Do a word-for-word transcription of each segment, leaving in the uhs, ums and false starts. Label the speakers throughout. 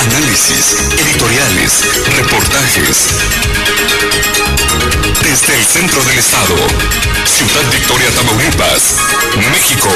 Speaker 1: análisis, editoriales, reportajes. Desde el centro del estado, Ciudad Victoria, Tamaulipas, México.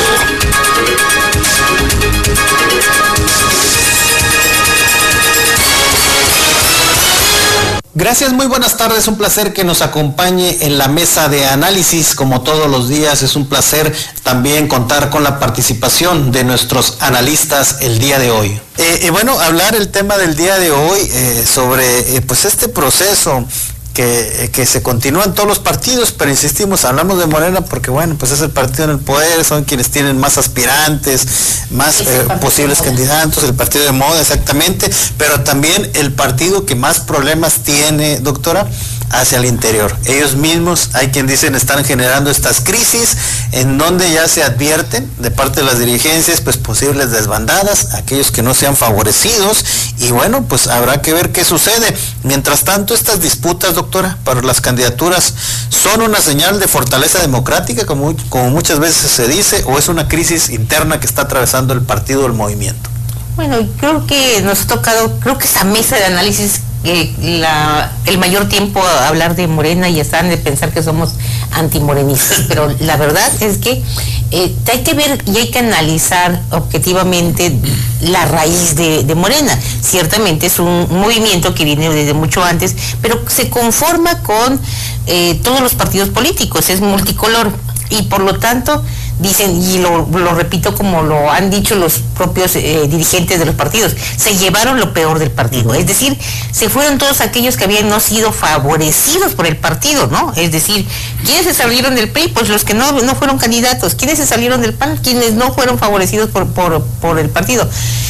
Speaker 2: Gracias, muy buenas tardes, un placer que nos acompañe en la mesa de análisis, como todos los días. Es un placer también contar con la participación de nuestros analistas el día de hoy. Eh, eh, bueno, hablar el tema del día de hoy eh, sobre eh, pues este proceso que, que se continúa en todos los partidos, pero insistimos, hablamos de Morena porque bueno, pues es el partido en el poder, son quienes tienen más aspirantes, más eh, posibles candidatos, el partido de moda exactamente, pero también el partido que más problemas tiene, doctora, hacia el interior. Ellos mismos, hay quien dicen, están generando estas crisis en donde ya se advierten de parte de las dirigencias pues posibles desbandadas, aquellos que no sean favorecidos, y bueno, pues habrá que ver qué sucede. Mientras tanto, estas disputas, doctora, para las candidaturas, ¿son una señal de fortaleza democrática, como, como muchas veces se dice, o es una crisis interna que está atravesando el partido o el movimiento?
Speaker 3: Bueno, creo que nos ha tocado, creo que esa mesa de análisis, eh, la, el mayor tiempo a hablar de Morena, y están de pensar que somos antimorenistas, pero la verdad es que eh, hay que ver y hay que analizar objetivamente la raíz de, de Morena. Ciertamente es un movimiento que viene desde mucho antes, pero se conforma con eh, todos los partidos políticos, es multicolor, y por lo tanto dicen, y lo, lo repito como lo han dicho los propios eh, dirigentes de los partidos, se llevaron lo peor del partido, es decir, se fueron todos aquellos que habían no sido favorecidos por el partido, ¿no? Es decir, ¿quiénes se salieron del P R I? Pues los que no, no fueron candidatos. ¿Quiénes se salieron del P A N? Quienes no fueron favorecidos por, por, por el partido.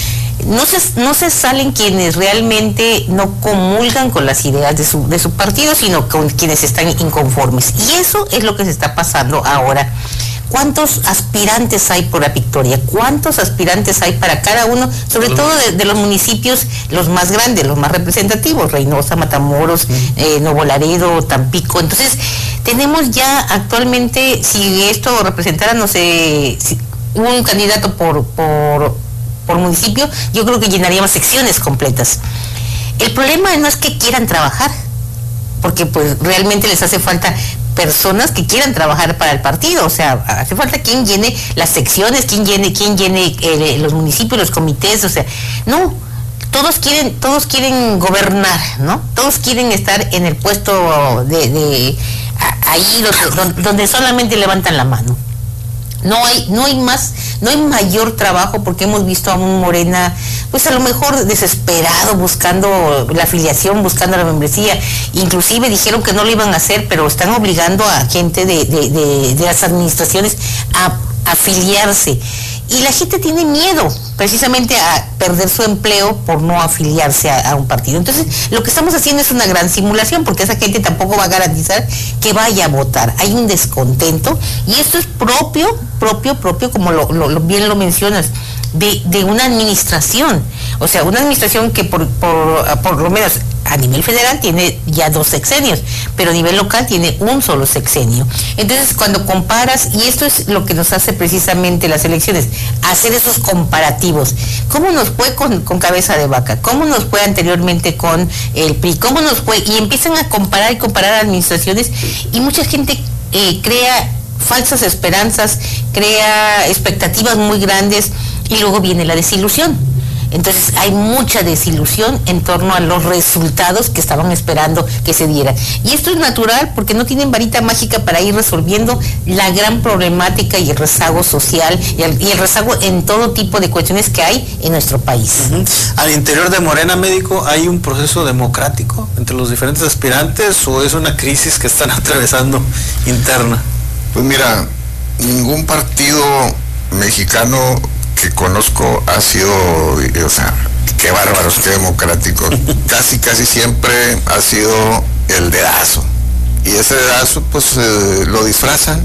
Speaker 3: No se, no se salen quienes realmente no comulgan con las ideas de su, de su partido, sino con quienes están inconformes. Y eso es lo que se está pasando ahora. ¿Cuántos aspirantes hay por la Victoria? ¿Cuántos aspirantes hay para cada uno? Sobre todo de, de los municipios, los más grandes, los más representativos, Reynosa, Matamoros, eh, Nuevo Laredo, Tampico. Entonces, tenemos ya actualmente, si esto representara, no sé, si un candidato por, por, por municipio, yo creo que llenaríamos secciones completas. El problema no es que quieran trabajar, porque pues realmente les hace falta personas que quieran trabajar para el partido, o sea, hace falta quien llene las secciones, quien llene, quien llene eh, los municipios, los comités, o sea, no, todos quieren, todos quieren gobernar, ¿no? Todos quieren estar en el puesto de, de ahí donde, donde solamente levantan la mano. No hay, no hay más, no hay mayor trabajo, porque hemos visto a un Morena, pues a lo mejor desesperado, buscando la afiliación, buscando la membresía. Inclusive dijeron que no lo iban a hacer, pero están obligando a gente de, de, de, de las administraciones a afiliarse. Y la gente tiene miedo precisamente a perder su empleo por no afiliarse a, a un partido. Entonces, lo que estamos haciendo es una gran simulación, porque esa gente tampoco va a garantizar que vaya a votar. Hay un descontento, y esto es propio, propio, propio, como lo, lo, lo bien lo mencionas, de, de una administración. O sea, una administración que por, por, por lo menos a nivel federal tiene ya dos sexenios, pero a nivel local tiene un solo sexenio. Entonces, cuando comparas, y esto es lo que nos hace precisamente las elecciones, hacer esos comparativos. ¿Cómo nos fue con, con Cabeza de Vaca? ¿Cómo nos fue anteriormente con el P R I? ¿Cómo nos fue? Y empiezan a comparar y comparar administraciones, y mucha gente eh, crea falsas esperanzas, crea expectativas muy grandes, y luego viene la desilusión. Entonces hay mucha desilusión en torno a los resultados que estaban esperando que se dieran. Y esto es natural, porque no tienen varita mágica para ir resolviendo la gran problemática y el rezago social y el, y el rezago en todo tipo de cuestiones que hay en nuestro país.
Speaker 2: Uh-huh. Al interior de Morena, médico, ¿hay un proceso democrático entre los diferentes aspirantes, o es una crisis que están atravesando interna?
Speaker 4: Pues mira, ningún partido mexicano que conozco ha sido, o sea, qué bárbaros, qué democráticos. Casi, casi siempre ha sido el dedazo. Y ese dedazo, pues, eh, lo disfrazan.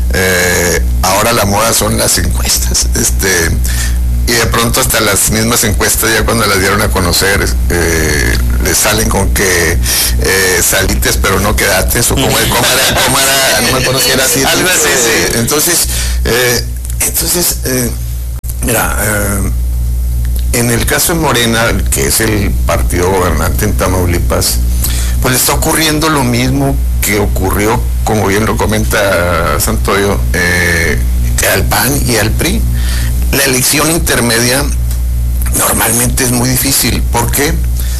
Speaker 4: Eh, ahora la moda son las encuestas. Este, y de pronto hasta las mismas encuestas, ya cuando las dieron a conocer, eh, les salen con que eh, salites pero no quedates, o como, como era, como era, no me acuerdo si era así.
Speaker 2: Algo así,
Speaker 4: eh,
Speaker 2: sí.
Speaker 4: Entonces, eh, entonces, eh, mira, eh, en el caso de Morena, que es el partido gobernante en Tamaulipas, pues le está ocurriendo lo mismo que ocurrió, como bien lo comenta Santoyo, eh, al P A N y al P R I. La elección intermedia normalmente es muy difícil, porque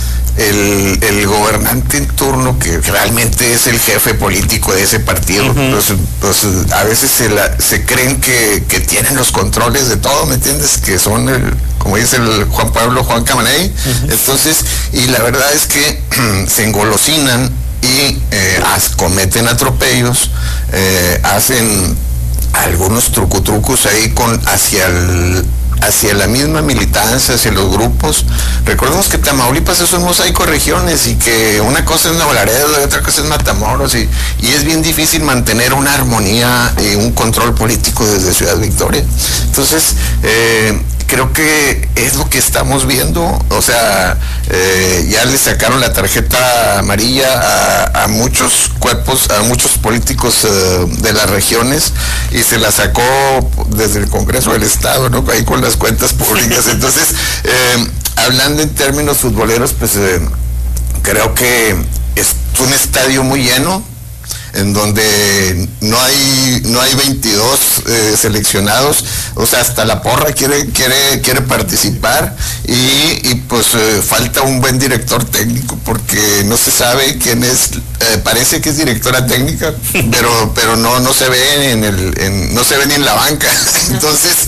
Speaker 4: el, el gobernante en turno, que realmente es el jefe político de ese partido, uh-huh. pues, pues a veces se, la, se creen que, que tienen los controles de todo, ¿me entiendes? Que son el, como dice el Juan Pablo Juan Camaney. Uh-huh. Entonces, y la verdad es que se engolosinan y eh, as, cometen atropellos, eh, hacen algunos trucutrucos ahí con hacia el hacia la misma militancia, hacia los grupos. Recordemos que Tamaulipas es un mosaico de regiones y que una cosa es Nuevo Laredo y otra cosa es Matamoros, y, y es bien difícil mantener una armonía y un control político desde Ciudad Victoria. Entonces, eh, creo que es lo que estamos viendo. O sea, eh, ya le sacaron la tarjeta amarilla a, a muchos cuerpos, a muchos políticos eh, de las regiones, y se la sacó desde el Congreso del Estado, ¿no? Ahí con las cuentas públicas. Entonces, eh, hablando en términos futboleros, pues eh, creo que es un estadio muy lleno, en donde no hay no hay veintidós eh, seleccionados, o sea, hasta la porra quiere quiere quiere participar, y, y pues eh, falta un buen director técnico, porque no se sabe quién es. Eh, parece que es directora técnica, pero pero no no se ve en el en, no se ve ni en la banca. Entonces,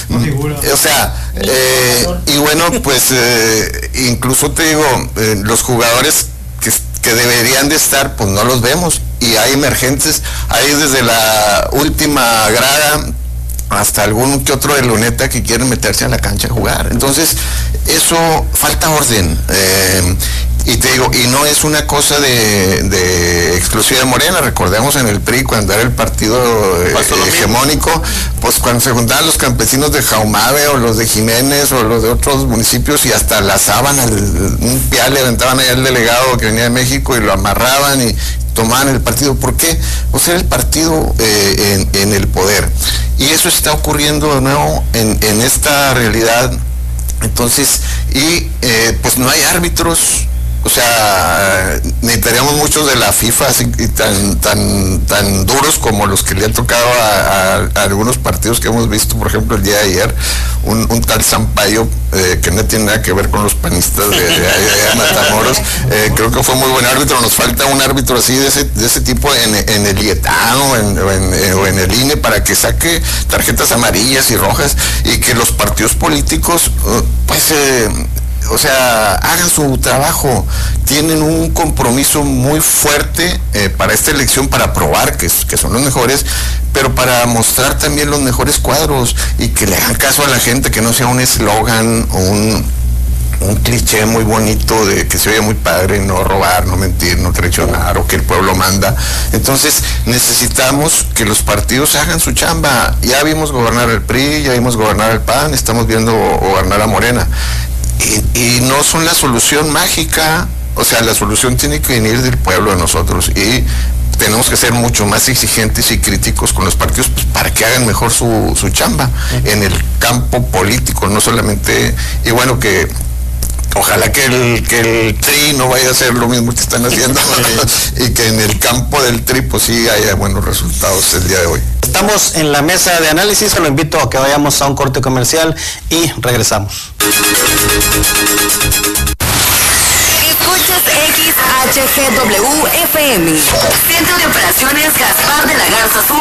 Speaker 4: o sea, eh, y bueno, pues eh, incluso te digo, eh, los jugadores que que deberían de estar, pues no los vemos, y hay emergentes, hay desde la última grada hasta algún que otro de luneta que quieren meterse a la cancha a jugar. Entonces, eso, falta orden. Eh, y te digo, y no es una cosa de, de exclusiva de Morena. Recordemos en el P R I, cuando era el partido eh, hegemónico, pues cuando se juntaban los campesinos de Jaumabe o los de Jiménez o los de otros municipios, y hasta lazaban al, un pial, levantaban allá al delegado que venía de México y lo amarraban y tomaban el partido. ¿Por qué? Pues era el partido eh, en, en el poder. Y eso está ocurriendo de nuevo en, en esta realidad. Entonces, y eh, pues no hay árbitros. O sea, necesitaríamos muchos de la FIFA, así, tan tan tan duros como los que le han tocado a, a, a algunos partidos que hemos visto, por ejemplo el día de ayer, un, un tal Sampaio, eh, que no tiene nada que ver con los panistas de, de, de, de Matamoros. Eh, creo que fue muy buen árbitro. Nos falta un árbitro así de ese, de ese tipo en, en el I E T A o en, o, en, o en el I N E, para que saque tarjetas amarillas y rojas, y que los partidos políticos, pues... Eh, o sea, hagan su trabajo. Tienen un compromiso muy fuerte eh, para esta elección, para probar que, que son los mejores, pero para mostrar también los mejores cuadros, y que le hagan caso a la gente, que no sea un eslogan o un, un cliché muy bonito de que se oye muy padre: no robar, no mentir, no traicionar, o que el pueblo manda. Entonces necesitamos que los partidos hagan su chamba. Ya vimos gobernar el P R I, ya vimos gobernar el P A N, estamos viendo gobernar a Morena. Y, y no son la solución mágica. O sea, la solución tiene que venir del pueblo, de nosotros, y tenemos que ser mucho más exigentes y críticos con los partidos, pues, para que hagan mejor su, su chamba en el campo político, no solamente. Y bueno, que ojalá que el, que el T R I no vaya a hacer lo mismo que están haciendo y que en el campo del T R I pues sí haya buenos resultados el día de hoy.
Speaker 2: Estamos en la mesa de análisis, se lo invito a que vayamos a un corte comercial y regresamos.
Speaker 5: Escuchas X H G W F M, Centro de Operaciones Gaspar de la Garza Sur.